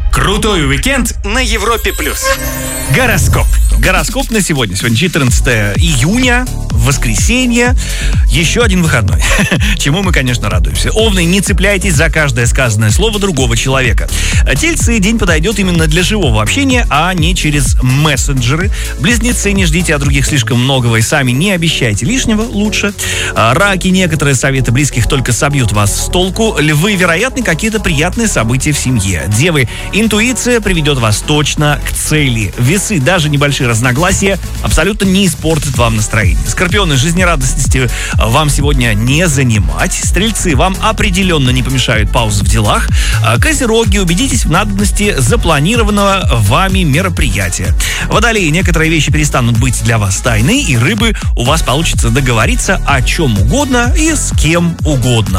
Крутой уикенд на Европе+. Гороскоп. Гороскоп на сегодня. Сегодня 14 июня, воскресенье. Еще один выходной. Чему мы, конечно, радуемся. Овны, не цепляйтесь за каждое сказанное слово другого человека. Тельцы, день подойдет именно для живого общения, а не через мессенджеры. Близнецы, не ждите от других слишком многого и сами не обещайте лишнего, лучше. Раки, некоторые советы близких только собьют вас с толку. Львы, вероятны какие-то приятные события в семье. Девы, интуиция приведет вас точно к цели. Весы, даже небольшие разногласия абсолютно не испортят вам настроение. Скорпионы, жизнерадостности вам сегодня не занимать. Стрельцы, вам определенно не помешают паузы в делах. Козероги, убедитесь в надобности запланированного вами мероприятия. Водолеи, некоторые вещи перестанут быть для вас тайной, и рыбы, у вас получится договориться о чем угодно и с кем угодно.